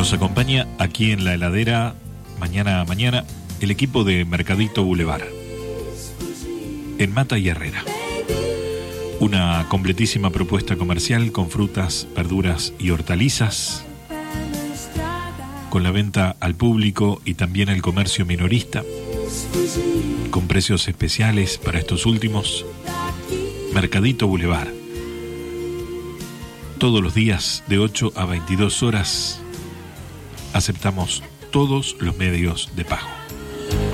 Nos acompaña aquí en la heladera, mañana a mañana, el equipo de Mercadito Boulevard, en Mata y Herrera. Una completísima propuesta comercial con frutas, verduras y hortalizas, con la venta al público y también al comercio minorista, con precios especiales para estos últimos. Mercadito Boulevard, todos los días de 8 a 22 horas. Aceptamos todos los medios de pago.